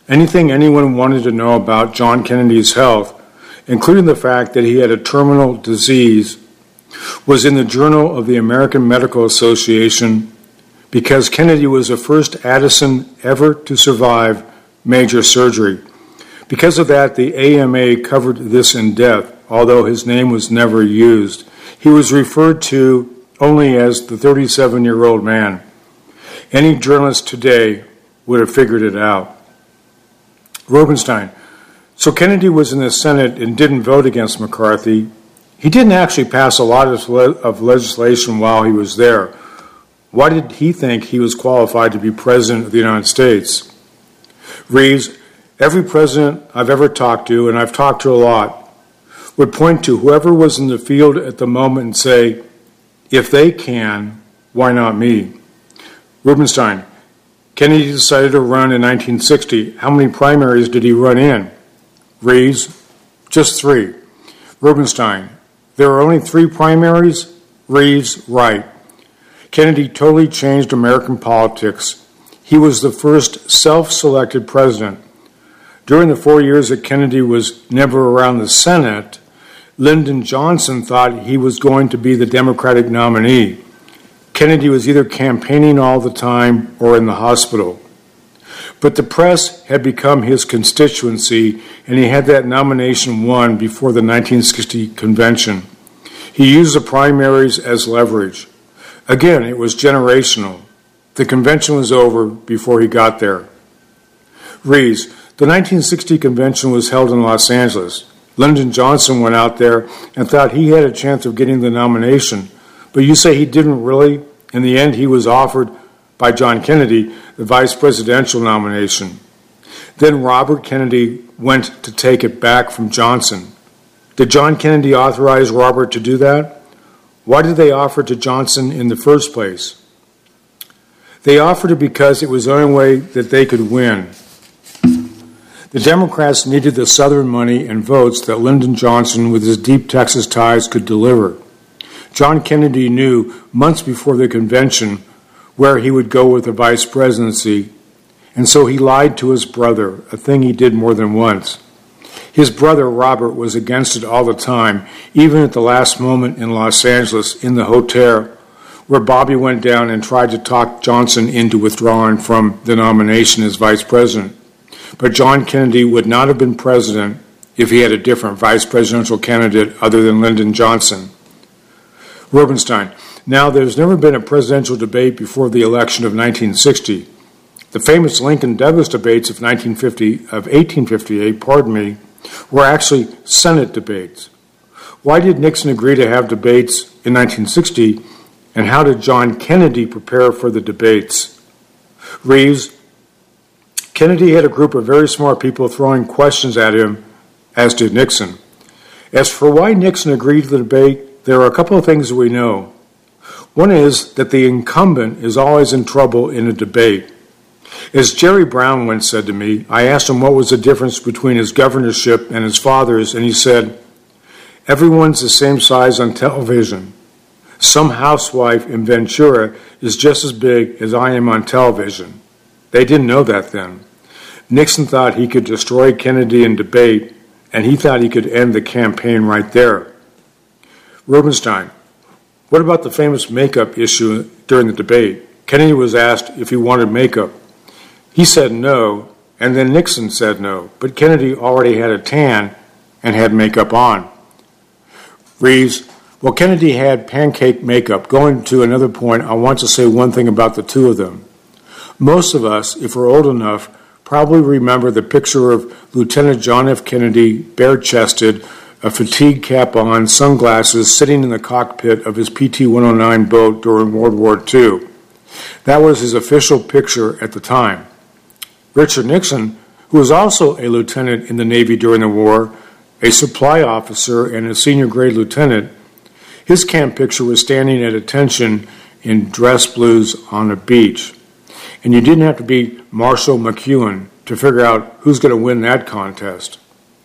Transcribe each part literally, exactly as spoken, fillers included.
Anything anyone wanted to know about John Kennedy's health, including the fact that he had a terminal disease, was in the Journal of the American Medical Association, because Kennedy was the first Addison ever to survive major surgery. Because of that, the A M A covered this in depth, although his name was never used. He was referred to only as the thirty-seven-year-old man. Any journalist today would have figured it out. Rubenstein. So Kennedy was in the Senate and didn't vote against McCarthy. He didn't actually pass a lot of, le- of legislation while he was there. Why did he think he was qualified to be president of the United States? Reeves, every president I've ever talked to, and I've talked to a lot, would point to whoever was in the field at the moment and say, if they can, why not me? Rubenstein, Kennedy decided to run in nineteen sixty. How many primaries did he run in? Reeves, just three. Rubenstein, there are only three primaries? Reeves, right. Kennedy totally changed American politics. He was the first self-selected president. During the four years that Kennedy was never around the Senate, Lyndon Johnson thought he was going to be the Democratic nominee. Kennedy was either campaigning all the time or in the hospital. But the press had become his constituency, and he had that nomination won before the nineteen sixty convention. He used the primaries as leverage. Again, it was generational. The convention was over before he got there. Reeves, the nineteen sixty convention was held in Los Angeles. Lyndon Johnson went out there and thought he had a chance of getting the nomination. But you say he didn't really? In the end, he was offered by John Kennedy the vice presidential nomination. Then Robert Kennedy went to take it back from Johnson. Did John Kennedy authorize Robert to do that? Why did they offer it to Johnson in the first place? They offered it because it was the only way that they could win. The Democrats needed the Southern money and votes that Lyndon Johnson, with his deep Texas ties, could deliver. John Kennedy knew months before the convention where he would go with the vice presidency, and so he lied to his brother, a thing he did more than once. His brother, Robert, was against it all the time, even at the last moment in Los Angeles in the hotel where Bobby went down and tried to talk Johnson into withdrawing from the nomination as vice president. But John Kennedy would not have been president if he had a different vice presidential candidate other than Lyndon Johnson. Rubenstein. Now, there's never been a presidential debate before the election of nineteen sixty. The famous Lincoln-Douglas debates of nineteen fifty, of eighteen fifty-eight, pardon me, were actually Senate debates. Why did Nixon agree to have debates in nineteen sixty, and how did John Kennedy prepare for the debates? Reeves. Kennedy had a group of very smart people throwing questions at him, as did Nixon. As for why Nixon agreed to the debate, there are a couple of things that we know. One is that the incumbent is always in trouble in a debate. As Jerry Brown once said to me, I asked him what was the difference between his governorship and his father's, and he said, everyone's the same size on television. Some housewife in Ventura is just as big as I am on television. They didn't know that then. Nixon thought he could destroy Kennedy in debate, and he thought he could end the campaign right there. Rubenstein. What about the famous makeup issue during the debate? Kennedy was asked if he wanted makeup. He said no, and then Nixon said no, but Kennedy already had a tan and had makeup on. Reeves. Well, Kennedy had pancake makeup. Going to another point, I want to say one thing about the two of them. Most of us, if we're old enough, probably remember the picture of Lieutenant John F. Kennedy, bare-chested, a fatigue cap on, sunglasses, sitting in the cockpit of his P T one oh nine boat during World War Two. That was his official picture at the time. Richard Nixon, who was also a lieutenant in the Navy during the war, a supply officer and a senior grade lieutenant, his camp picture was standing at attention in dress blues on a beach. And you didn't have to be Marshall McLuhan to figure out who's going to win that contest.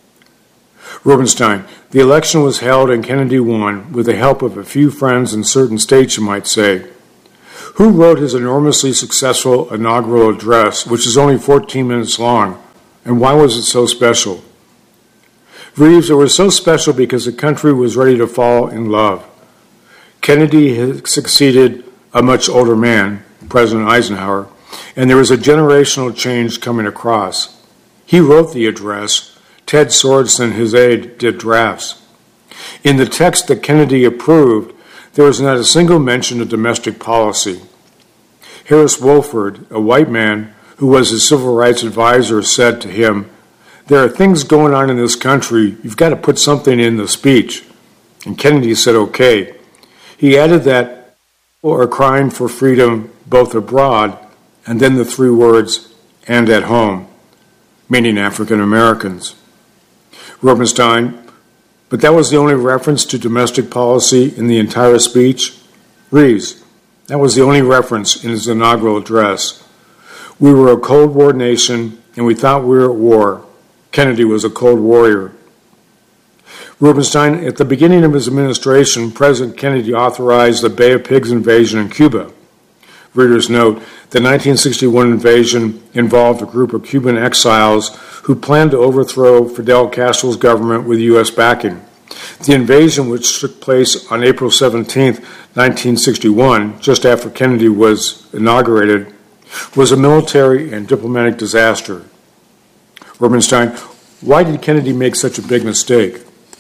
Rubenstein. The election was held and Kennedy won with the help of a few friends in certain states, you might say. Who wrote his enormously successful inaugural address, which is only fourteen minutes long? And why was it so special? Reeves, it was so special because the country was ready to fall in love. Kennedy had succeeded a much older man, President Eisenhower, and there was a generational change coming across. He wrote the address. Ted Sorensen, his aide, did drafts. In the text that Kennedy approved, there was not a single mention of domestic policy. Harris Wohlford, a white man who was his civil rights advisor, said to him, "There are things going on in this country. You've got to put something in the speech." And Kennedy said, okay. He added that people are crying for freedom both abroad, and then the three words, "and at home," meaning African Americans. Rubenstein, but that was the only reference to domestic policy in the entire speech? Reeves, that was the only reference in his inaugural address. We were a Cold War nation, and we thought we were at war. Kennedy was a Cold Warrior. Rubenstein, at the beginning of his administration, President Kennedy authorized the Bay of Pigs invasion in Cuba. Readers note, the nineteen sixty-one invasion involved a group of Cuban exiles who planned to overthrow Fidel Castro's government with U S backing. The invasion, which took place on April seventeenth, nineteen sixty-one, just after Kennedy was inaugurated, was a military and diplomatic disaster. Rubenstein, why did Kennedy make such a big mistake?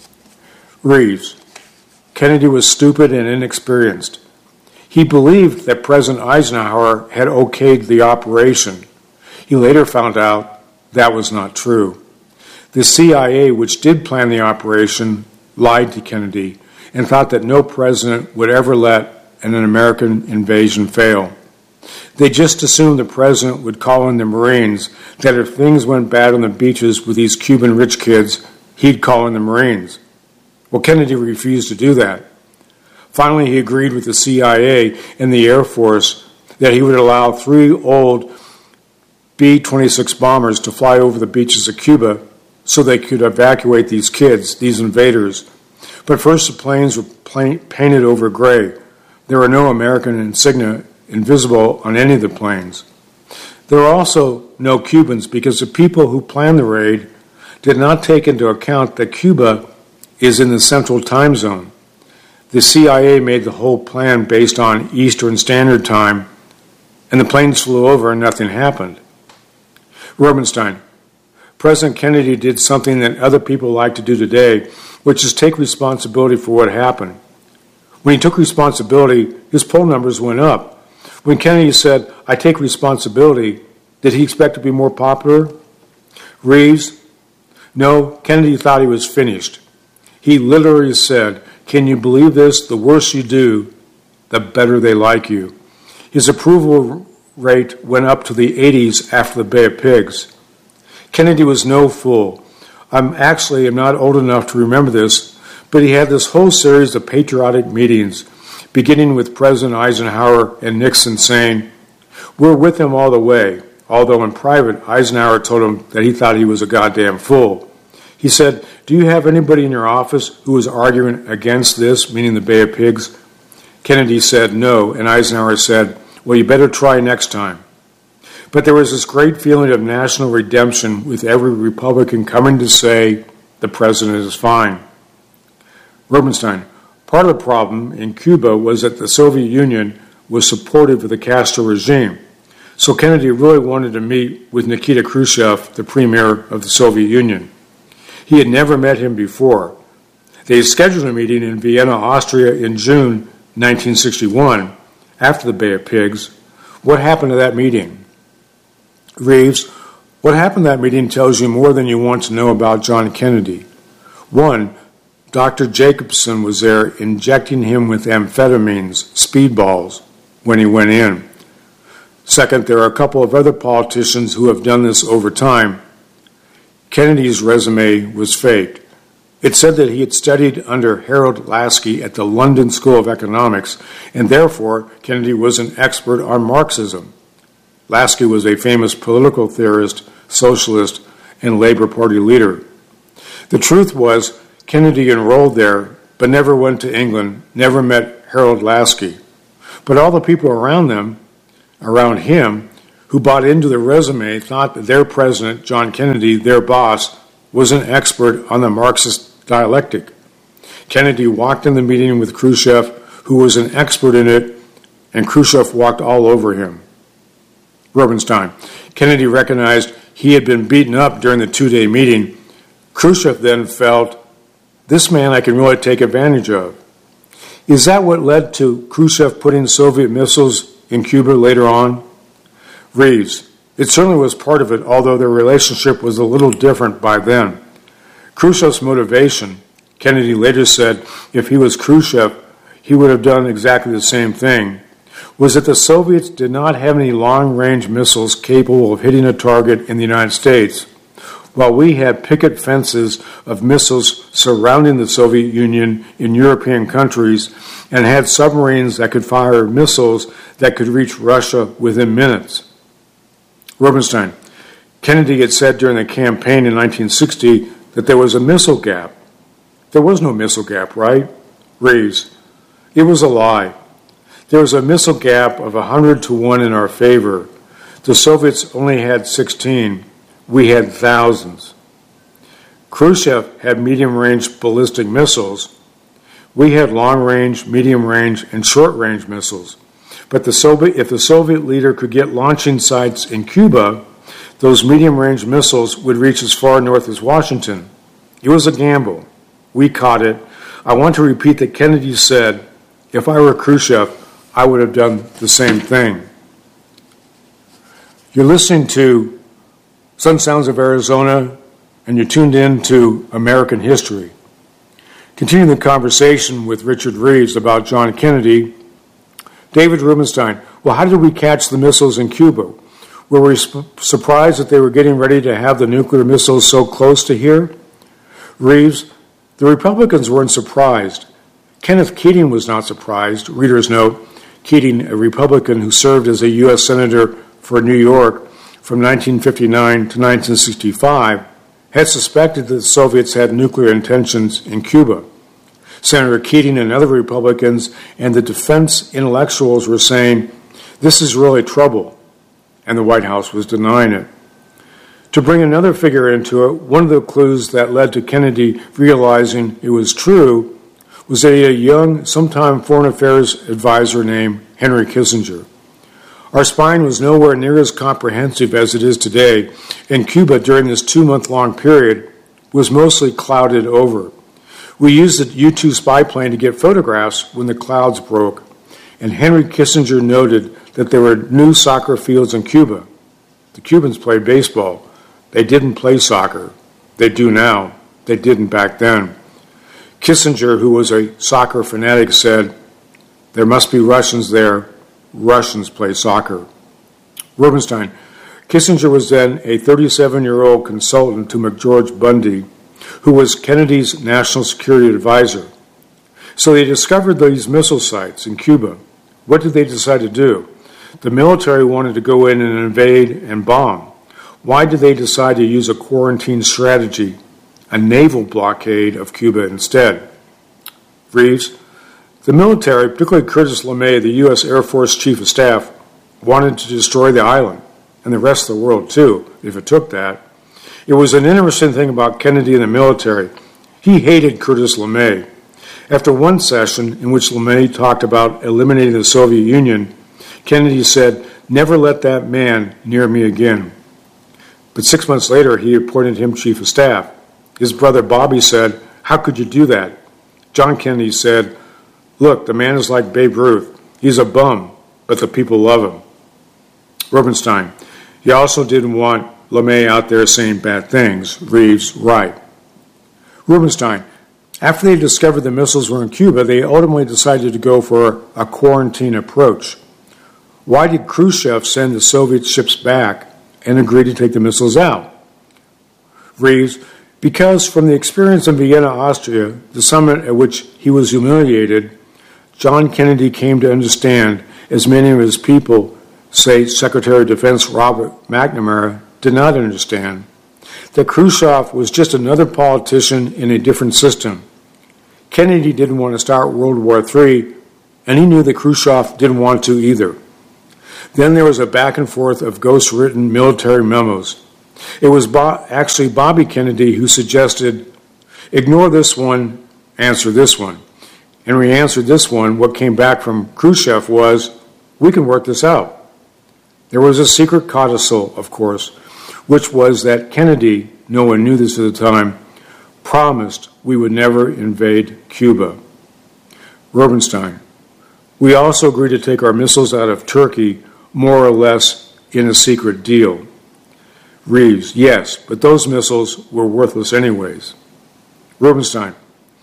Reeves, Kennedy was stupid and inexperienced. He believed that President Eisenhower had okayed the operation. He later found out that was not true. The C I A, which did plan the operation, lied to Kennedy and thought that no president would ever let an American invasion fail. They just assumed the president would call in the Marines, that if things went bad on the beaches with these Cuban rich kids, he'd call in the Marines. Well, Kennedy refused to do that. Finally, he agreed with the C I A and the Air Force that he would allow three old B twenty-six bombers to fly over the beaches of Cuba so they could evacuate these kids, these invaders. But first, the planes were painted over gray. There were no American insignia invisible on any of the planes. There were also no Cubans because the people who planned the raid did not take into account that Cuba is in the Central Time Zone. The C I A made the whole plan based on Eastern Standard Time, and the planes flew over and nothing happened. Rubenstein, President Kennedy did something that other people like to do today, which is take responsibility for what happened. When he took responsibility, his poll numbers went up. When Kennedy said, "I take responsibility," did he expect to be more popular? Reeves, no, Kennedy thought he was finished. He literally said, "Can you believe this? The worse you do, the better they like you." His approval rate went up to the eighties after the Bay of Pigs. Kennedy was no fool. I'm actually am not old enough to remember this, but he had this whole series of patriotic meetings, beginning with President Eisenhower and Nixon saying, "We're with him all the way," although in private, Eisenhower told him that he thought he was a goddamn fool. He said, "Do you have anybody in your office who was arguing against this," meaning the Bay of Pigs? Kennedy said no, and Eisenhower said, "Well, you better try next time." But there was this great feeling of national redemption with every Republican coming to say, the president is fine. Rubenstein, part of the problem in Cuba was that the Soviet Union was supportive of the Castro regime. So Kennedy really wanted to meet with Nikita Khrushchev, the premier of the Soviet Union. He had never met him before. They had scheduled a meeting in Vienna, Austria in June nineteen sixty-one, after the Bay of Pigs. What happened to that meeting? Reeves, what happened to that meeting tells you more than you want to know about John Kennedy. One, Doctor Jacobson was there injecting him with amphetamines, speedballs, when he went in. Second, there are a couple of other politicians who have done this over time. Kennedy's resume was faked. It said that he had studied under Harold Laski at the London School of Economics, and therefore Kennedy was an expert on Marxism. Laski was a famous political theorist, socialist, and Labor Party leader. The truth was, Kennedy enrolled there, but never went to England, never met Harold Laski. But all the people around them, around him, who bought into the resume thought that their president, John Kennedy, their boss, was an expert on the Marxist dialectic. Kennedy walked in the meeting with Khrushchev, who was an expert in it, and Khrushchev walked all over him. Rubenstein. Kennedy recognized he had been beaten up during the two-day meeting. Khrushchev then felt, this man I can really take advantage of. Is that what led to Khrushchev putting Soviet missiles in Cuba later on? Reeves. It certainly was part of it, although their relationship was a little different by then. Khrushchev's motivation, Kennedy later said, if he was Khrushchev, he would have done exactly the same thing, was that the Soviets did not have any long-range missiles capable of hitting a target in the United States, while we had picket fences of missiles surrounding the Soviet Union in European countries and had submarines that could fire missiles that could reach Russia within minutes. Rubenstein. Kennedy had said during the campaign in nineteen sixty that there was a missile gap. There was no missile gap, right? Reeves. It was a lie. There was a missile gap of one hundred to one in our favor. The Soviets only had sixteen. We had thousands. Khrushchev had medium-range ballistic missiles. We had long-range, medium-range, and short-range missiles. But the Soviet, if the Soviet leader could get launching sites in Cuba, those medium-range missiles would reach as far north as Washington. It was a gamble. We caught it. I want to repeat that Kennedy said, if I were Khrushchev, I would have done the same thing. You're listening to Sun Sounds of Arizona, and you're tuned in to American History. Continuing the conversation with Richard Reeves about John Kennedy, David Rubenstein. Well, how did we catch the missiles in Cuba? Were we sp- surprised that they were getting ready to have the nuclear missiles so close to here? Reeves, the Republicans weren't surprised. Kenneth Keating was not surprised. Reader's note, Keating, a Republican who served as a U S Senator for New York from nineteen fifty-nine to nineteen sixty-five, had suspected that the Soviets had nuclear intentions in Cuba. Senator Keating and other Republicans and the defense intellectuals were saying, this is really trouble, and the White House was denying it. To bring another figure into it, one of the clues that led to Kennedy realizing it was true was that he had a young, sometime foreign affairs advisor named Henry Kissinger. Our spying was nowhere near as comprehensive as it is today, and Cuba during this two-month-long period was mostly clouded over. We used the U two spy plane to get photographs when the clouds broke, and Henry Kissinger noted that there were new soccer fields in Cuba. The Cubans played baseball. They didn't play soccer. They do now. They didn't back then. Kissinger, who was a soccer fanatic, said, there must be Russians there. Russians play soccer. Rubenstein. Kissinger was then a thirty-seven-year-old consultant to McGeorge Bundy, who was Kennedy's national security advisor. So they discovered these missile sites in Cuba. What did they decide to do? The military wanted to go in and invade and bomb. Why did they decide to use a quarantine strategy, a naval blockade of Cuba instead? Reeves. The military, particularly Curtis LeMay, the U S Air Force Chief of Staff, wanted to destroy the island, and the rest of the world too, if it took that. It was an interesting thing about Kennedy and the military. He hated Curtis LeMay. After one session in which LeMay talked about eliminating the Soviet Union, Kennedy said, never let that man near me again. But six months later, he appointed him Chief of Staff. His brother Bobby said, how could you do that? John Kennedy said, look, the man is like Babe Ruth. He's a bum, but the people love him. Rubenstein. He also didn't want LeMay out there saying bad things. Reeves, right. Rubenstein. After they discovered the missiles were in Cuba, they ultimately decided to go for a quarantine approach. Why did Khrushchev send the Soviet ships back and agree to take the missiles out? Reeves. Because from the experience in Vienna, Austria, the summit at which he was humiliated, John Kennedy came to understand, as many of his people, say Secretary of Defense Robert McNamara, did not understand, that Khrushchev was just another politician in a different system. Kennedy didn't want to start World War Three, and he knew that Khrushchev didn't want to either. Then there was a back and forth of ghost-written military memos. It was Bo- actually Bobby Kennedy who suggested, ignore this one, answer this one. And when he answered this one, what came back from Khrushchev was, we can work this out. There was a secret codicil, of course, which was that Kennedy, no one knew this at the time, promised we would never invade Cuba. Rubenstein. We also agreed to take our missiles out of Turkey, more or less in a secret deal. Reeves. Yes, but those missiles were worthless anyways. Rubenstein.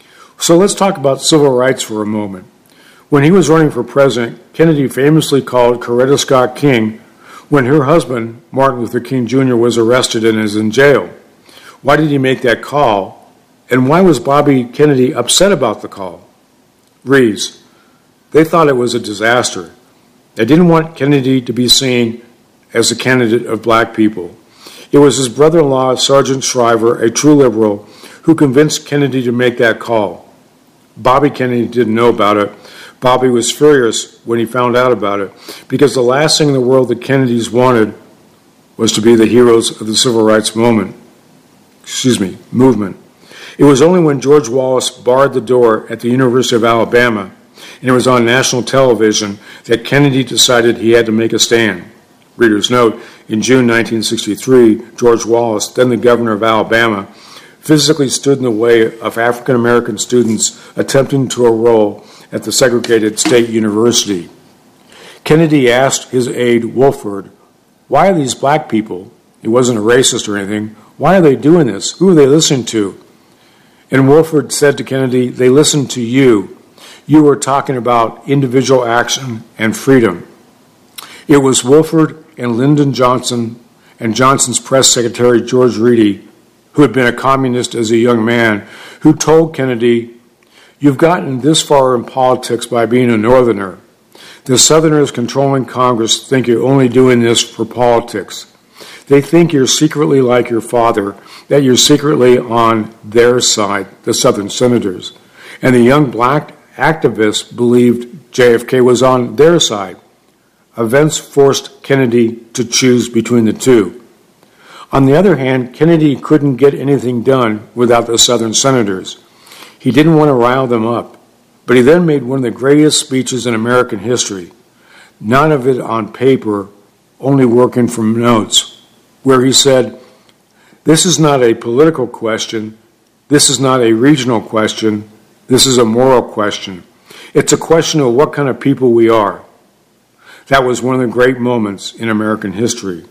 So let's talk about civil rights for a moment. When he was running for president, Kennedy famously called Coretta Scott King when her husband, Martin Luther King Junior, was arrested and is in jail. Why did he make that call? And why was Bobby Kennedy upset about the call? Reeves. They thought it was a disaster. They didn't want Kennedy to be seen as a candidate of black people. It was his brother-in-law, Sergeant Shriver, a true liberal, who convinced Kennedy to make that call. Bobby Kennedy didn't know about it. Bobby was furious when he found out about it, because the last thing in the world the Kennedys wanted was to be the heroes of the civil rights moment. Excuse me, movement. It was only when George Wallace barred the door at the University of Alabama, and it was on national television, that Kennedy decided he had to make a stand. Reader's note, in June nineteen sixty-three, George Wallace, then the governor of Alabama, physically stood in the way of African American students attempting to enroll at the segregated state university. Kennedy asked his aide, Wolford, why are these black people, he wasn't a racist or anything, why are they doing this? Who are they listening to? And Wolford said to Kennedy, they listened to you. You were talking about individual action and freedom. It was Wolford and Lyndon Johnson and Johnson's press secretary, George Reedy, who had been a communist as a young man, who told Kennedy, you've gotten this far in politics by being a Northerner. The Southerners controlling Congress think you're only doing this for politics. They think you're secretly like your father, that you're secretly on their side, the Southern senators. And the young black activists believed J F K was on their side. Events forced Kennedy to choose between the two. On the other hand, Kennedy couldn't get anything done without the Southern senators. He didn't want to rile them up, but he then made one of the greatest speeches in American history, none of it on paper, only working from notes, where he said, this is not a political question, this is not a regional question, this is a moral question. It's a question of what kind of people we are. That was one of the great moments in American history.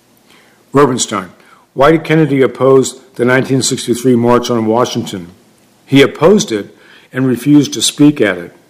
Rubenstein. Why did Kennedy oppose the nineteen sixty-three March on Washington? He opposed it and refused to speak at it.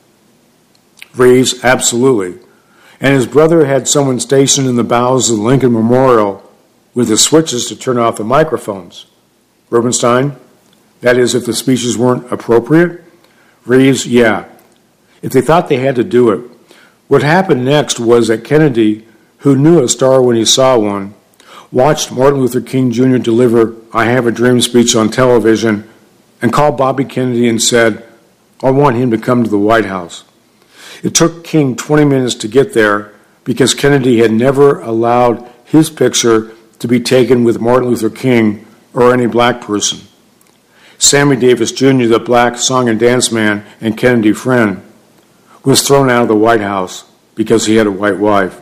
Reeves, absolutely. And his brother had someone stationed in the bowels of the Lincoln Memorial with the switches to turn off the microphones. Rubenstein, that is, if the speeches weren't appropriate? Reeves, yeah. If they thought they had to do it. What happened next was that Kennedy, who knew a star when he saw one, watched Martin Luther King Junior deliver I Have a Dream speech on television and called Bobby Kennedy and said, I want him to come to the White House. It took King twenty minutes to get there because Kennedy had never allowed his picture to be taken with Martin Luther King or any black person. Sammy Davis Junior, the black song and dance man and Kennedy friend, was thrown out of the White House because he had a white wife.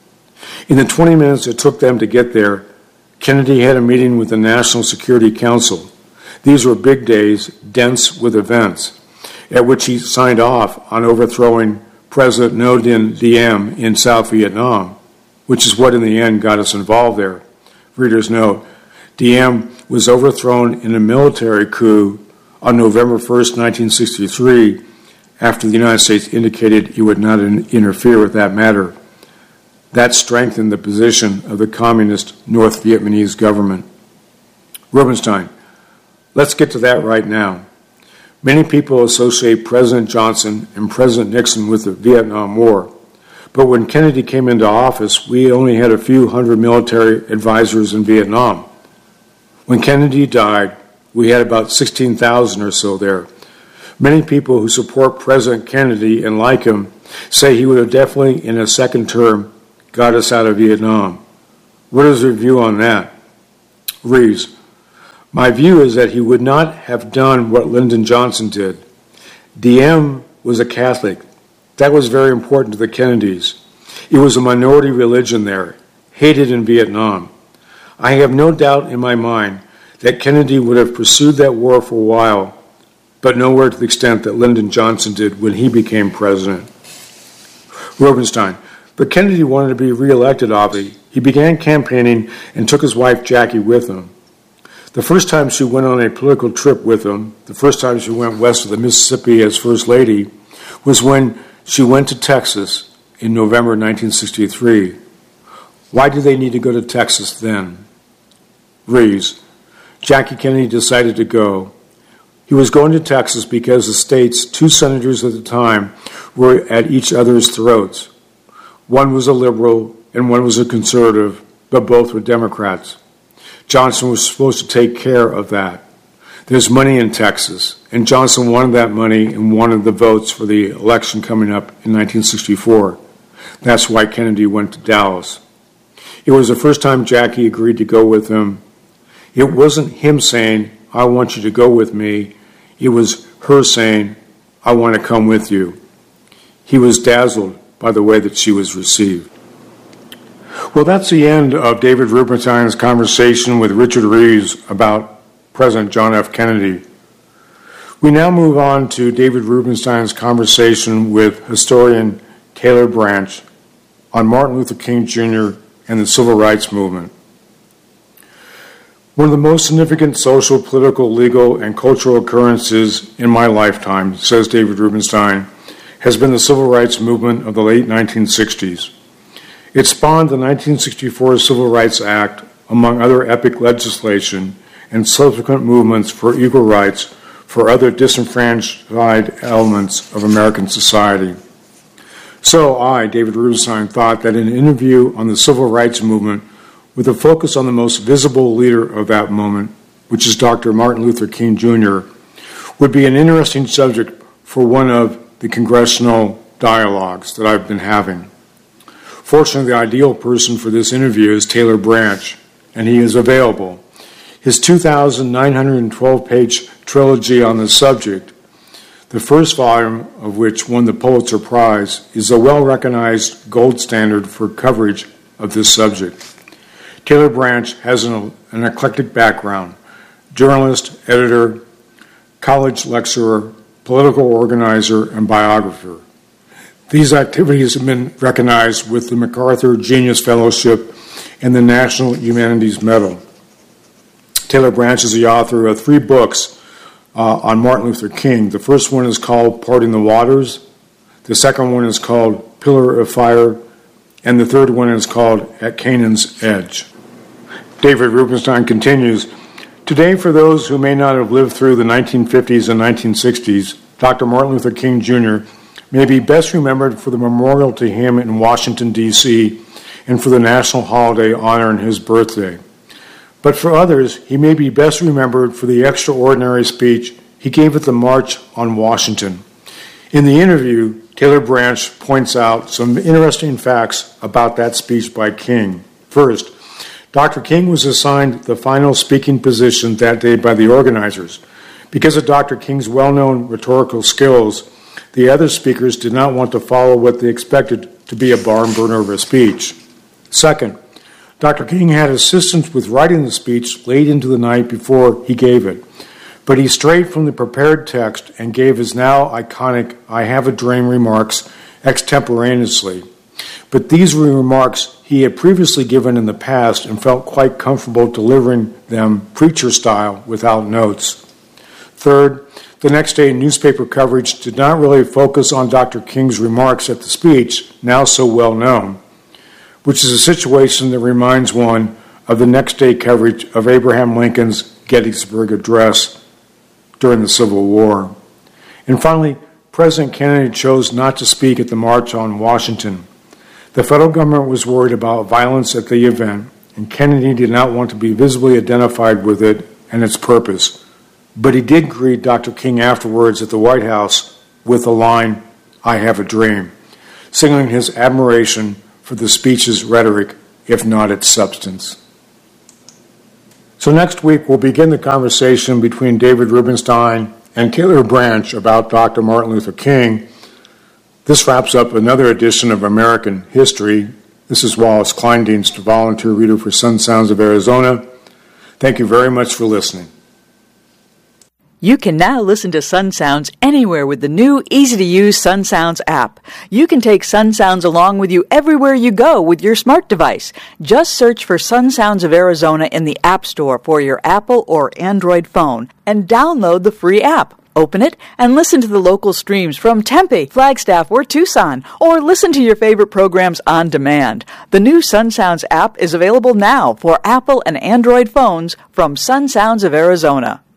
In the twenty minutes it took them to get there, Kennedy had a meeting with the National Security Council. These were big days, dense with events, at which he signed off on overthrowing President Ngo Dinh Diem in South Vietnam, which is what in the end got us involved there. Reader's note, Diem was overthrown in a military coup on November first, nineteen sixty-three, after the United States indicated it would not in- interfere with that matter. That strengthened the position of the communist North Vietnamese government. Rubenstein. Let's get to that right now. Many people associate President Johnson and President Nixon with the Vietnam War. But when Kennedy came into office, we only had a few hundred military advisors in Vietnam. When Kennedy died, we had about sixteen thousand or so there. Many people who support President Kennedy and like him say he would have definitely, in a second term, got us out of Vietnam. What is your view on that? Reeves, my view is that he would not have done what Lyndon Johnson did. D M was a Catholic. That was very important to the Kennedys. It was a minority religion there, hated in Vietnam. I have no doubt in my mind that Kennedy would have pursued that war for a while, but nowhere to the extent that Lyndon Johnson did when he became president. Rubenstein, but Kennedy wanted to be reelected, obviously. He began campaigning and took his wife Jackie with him. The first time she went on a political trip with him, the first time she went west of the Mississippi as First Lady, was when she went to Texas in November nineteen sixty-three. Why did they need to go to Texas then? Reeves, Jackie Kennedy decided to go. He was going to Texas because the state's two senators at the time were at each other's throats. One was a liberal and one was a conservative, but both were Democrats. Johnson was supposed to take care of that. There's money in Texas, and Johnson wanted that money and wanted the votes for the election coming up in nineteen sixty-four. That's why Kennedy went to Dallas. It was the first time Jackie agreed to go with him. It wasn't him saying, I want you to go with me. It was her saying, I want to come with you. He was dazzled by the way that she was received. Well, that's the end of David Rubenstein's conversation with Richard Reeves about President John F. Kennedy. We now move on to David Rubenstein's conversation with historian Taylor Branch on Martin Luther King Junior and the Civil Rights Movement. One of the most significant social, political, legal, and cultural occurrences in my lifetime, says David Rubenstein, has been the Civil Rights Movement of the late nineteen sixties. It spawned the nineteen sixty-four Civil Rights Act, among other epic legislation, and subsequent movements for equal rights for other disenfranchised elements of American society. So I, David Rubenstein, thought that an interview on the Civil Rights Movement with a focus on the most visible leader of that moment, which is Doctor Martin Luther King Junior, would be an interesting subject for one of the congressional dialogues that I've been having. Fortunately, the ideal person for this interview is Taylor Branch, and he is available. His two thousand nine hundred twelve page trilogy on the subject, the first volume of which won the Pulitzer Prize, is a well-recognized gold standard for coverage of this subject. Taylor Branch has an, an eclectic background: journalist, editor, college lecturer, political organizer, and biographer. These activities have been recognized with the MacArthur Genius Fellowship and the National Humanities Medal. Taylor Branch is the author of three books uh, on Martin Luther King. The first one is called Parting the Waters. The second one is called Pillar of Fire. And the third one is called At Canaan's Edge. David Rubenstein continues, today, for those who may not have lived through the nineteen fifties and nineteen sixties, Doctor Martin Luther King Junior may be best remembered for the memorial to him in Washington, D C, and for the national holiday honoring his birthday. But for others, he may be best remembered for the extraordinary speech he gave at the March on Washington. In the interview, Taylor Branch points out some interesting facts about that speech by King. First, Doctor King was assigned the final speaking position that day by the organizers. Because of Doctor King's well-known rhetorical skills, the other speakers did not want to follow what they expected to be a barn burner of a speech. Second, Doctor King had assistance with writing the speech late into the night before he gave it, but he strayed from the prepared text and gave his now iconic I Have a Dream remarks extemporaneously. But these were remarks he had previously given in the past and felt quite comfortable delivering them preacher style without notes. Third, the next day newspaper coverage did not really focus on Doctor King's remarks at the speech, now so well known, which is a situation that reminds one of the next day coverage of Abraham Lincoln's Gettysburg Address during the Civil War. And finally, President Kennedy chose not to speak at the March on Washington. The federal government was worried about violence at the event, and Kennedy did not want to be visibly identified with it and its purpose. But he did greet Doctor King afterwards at the White House with the line, I have a dream, signaling his admiration for for the speech's rhetoric, if not its substance. So next week, we'll begin the conversation between David Rubenstein and Taylor Branch about Doctor Martin Luther King. This wraps up another edition of American History. This is Wallace Kleindienst, volunteer reader for Sun Sounds of Arizona. Thank you very much for listening. You can now listen to Sun Sounds anywhere with the new, easy-to-use Sun Sounds app. You can take Sun Sounds along with you everywhere you go with your smart device. Just search for Sun Sounds of Arizona in the App Store for your Apple or Android phone and download the free app. Open it and listen to the local streams from Tempe, Flagstaff, or Tucson, or listen to your favorite programs on demand. The new Sun Sounds app is available now for Apple and Android phones from Sun Sounds of Arizona.